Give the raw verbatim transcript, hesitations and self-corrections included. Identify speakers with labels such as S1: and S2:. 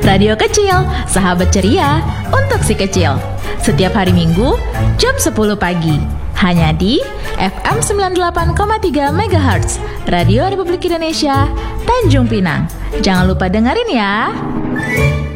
S1: Radio Kecil, sahabat ceria untuk si kecil. Setiap hari Minggu, jam sepuluh pagi. Hanya di F M sembilan puluh delapan koma tiga megahertz, Radio Republik Indonesia, Tanjung Pinang. Jangan lupa dengerin ya.